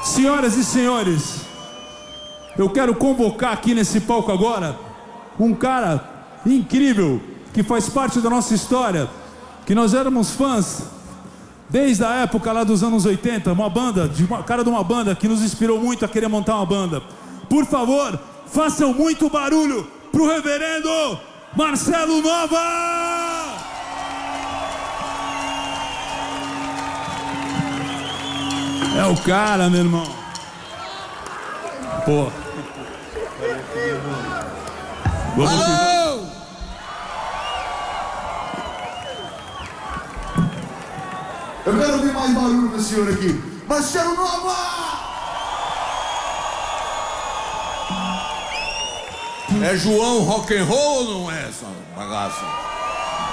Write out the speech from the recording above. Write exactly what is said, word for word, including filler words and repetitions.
Senhoras e senhores, eu quero convocar aqui nesse palco agora um cara incrível que faz parte da nossa história, que nós éramos fãs desde a época lá dos anos oitenta, uma banda, de uma, cara de uma banda que nos inspirou muito a querer montar uma banda. Por favor, façam muito barulho pro reverendo Marcelo Nova! É o cara, meu irmão. Pô. Alô! Eu quero ouvir mais barulho desse senhor aqui. Marcelo Nova! É João Rock and Roll ou não é essa bagaça?